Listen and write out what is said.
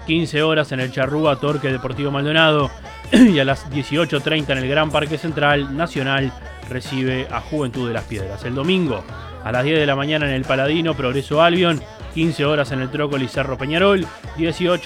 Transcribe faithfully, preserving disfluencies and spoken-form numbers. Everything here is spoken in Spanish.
quince horas en el Charrúa Torque Deportivo Maldonado. Y a las dieciocho treinta en el Gran Parque Central, Nacional recibe a Juventud de las Piedras. El domingo a las diez de la mañana en el Paladino, Progreso Albion. quince horas en el Trócoli Cerro Peñarol. dieciocho